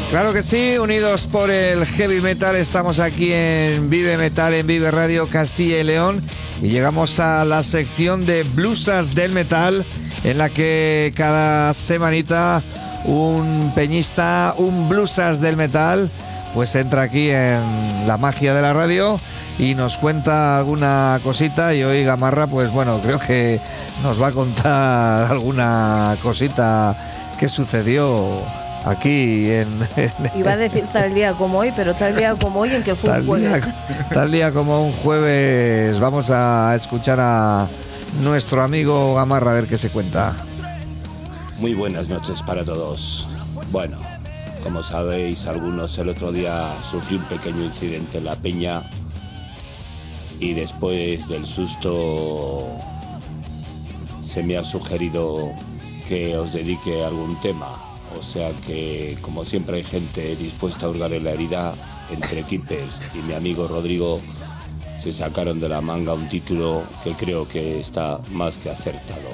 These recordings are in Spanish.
Claro que sí, unidos por el heavy metal, estamos aquí en Vive Metal, en Vive Radio Castilla y León, y llegamos a la sección de blusas del metal, en la que cada semanita un peñista, un blusas del metal, pues entra aquí en la magia de la radio y nos cuenta alguna cosita. Y hoy Gamarra, pues bueno, creo que nos va a contar alguna cosita que sucedió aquí Iba a decir tal día como hoy, pero tal día como hoy en que fue un jueves. Tal día como un jueves. Vamos a escuchar a nuestro amigo Gamarra a ver qué se cuenta. Muy buenas noches para todos. Bueno, como sabéis algunos, el otro día sufrí un pequeño incidente en la peña y después del susto se me ha sugerido que os dedique a algún tema. O sea que, como siempre, hay gente dispuesta a hurgar en la herida. Entre Kipes y mi amigo Rodrigo se sacaron de la manga un título que creo que está más que acertado.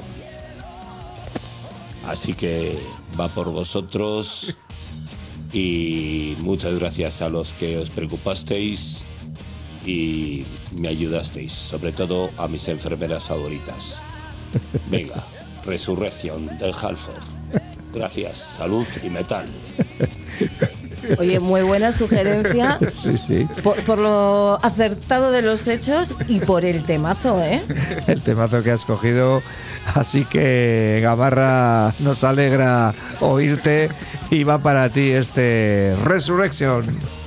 Así que va por vosotros y muchas gracias a los que os preocupasteis y me ayudasteis, sobre todo a mis enfermeras favoritas. Venga, Resurrección del Halford. Gracias, salud y metal. Oye, muy buena sugerencia. Sí, sí. Por lo acertado de los hechos y por el temazo, ¿eh? El temazo que has cogido. Así que, Gamarra, nos alegra oírte y va para ti este Resurrection.